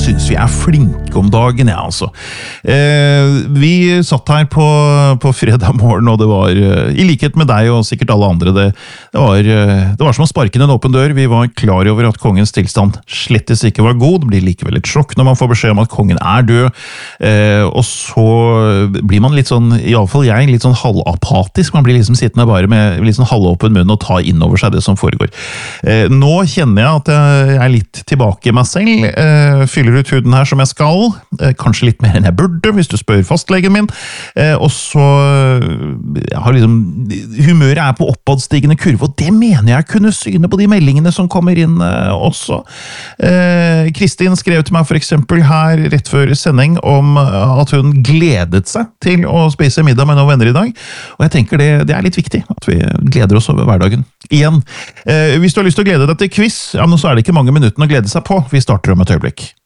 synes vi flinke om dagen, ja, altså. Vi satt her på fredag morgen, og det var, i likhet med deg og sikkert alle andre, det var som å sparke inn en åpen dør. Vi var klar over at kongens tilstand slettes ikke var god. Det blir likevel et sjokk når man får beskjed om at kongen død. Og så blir man litt sånn, i alle fall jeg, litt sånn halvapatisk. Man blir liksom sittende bare med litt sånn halvåpen munn og ta inn over seg det som foregår. Nå kjenner jeg at jeg litt tilbake i meg selv, fyller ut huden her som jeg skal, kanskje litt mer enn jeg burde, hvis du spør fastlegen min, og så har liksom, humøret på oppadstigende kurve, og det mener jeg kunne syne på de meldingene som kommer inn også. Kristin skrev til meg for eksempel her rett før sending om at hun gledet seg til å spise middag med noen venner i dag, og jeg tenker det litt viktig, at vi gleder oss over hverdagen. Igjen, hvis du har lyst til å glede deg til quiz, ja, så det ikke mange minuttene å glede seg på. Vi starter om et øyeblikk.